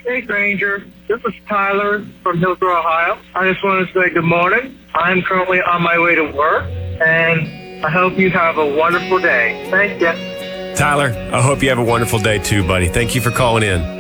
Hey, Granger. This is Tyler from Hillsborough, Ohio. I just want to say good morning. I'm currently on my way to work, and I hope you have a wonderful day. Thank you. Tyler, I hope you have a wonderful day too, buddy. Thank you for calling in.